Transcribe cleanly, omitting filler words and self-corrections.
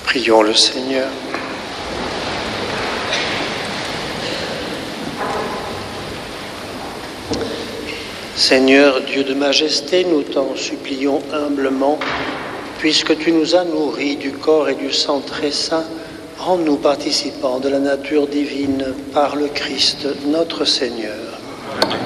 Prions le Seigneur. Seigneur, Dieu de majesté, nous t'en supplions humblement, puisque tu nous as nourris du corps et du sang très saint, rends-nous participants de la nature divine par le Christ notre Seigneur.